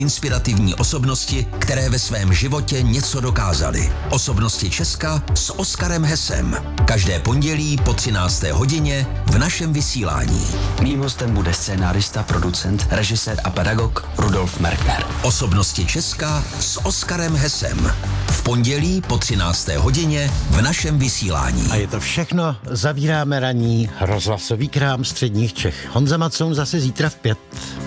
Inspirativní osobnosti, které ve svém životě něco dokázaly. Osobnosti Česka s Oskarem Hesem. Každé pondělí po 13. hodině v našem vysílání. Mým hostem bude scénárista, producent, režisér a pedagog Rudolf Merkner. Osobnosti Česka s Oskarem Hesem. V pondělí po 13. hodině v našem vysílání. A je to všechno. Zavíráme ranní rozhlasový krám středních Čech. Honza Macoun zase zítra v 5.